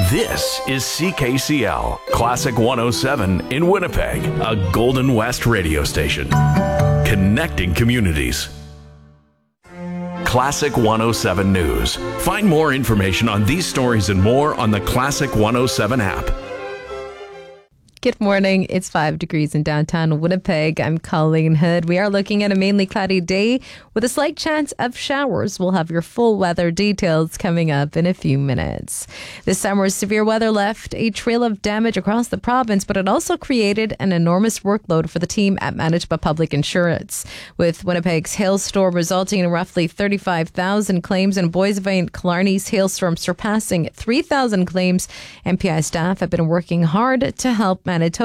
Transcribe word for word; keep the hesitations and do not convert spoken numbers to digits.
This is C K C L, Classic one oh seven in Winnipeg, a Golden West radio station. Connecting communities. Classic one oh seven News. Find more information on these stories and more on the Classic one oh seven app. Good morning. It's five degrees in downtown Winnipeg. I'm Colleen Hood. We are looking at a mainly cloudy day with a slight chance of showers. We'll have your full weather details coming up in a few minutes. This summer's severe weather left a trail of damage across the province, but it also created an enormous workload for the team at Manitoba Public Insurance. With Winnipeg's hailstorm resulting in roughly thirty-five thousand claims and Boys of Killarney's hailstorm surpassing three thousand claims, M P I staff have been working hard to help Manitoba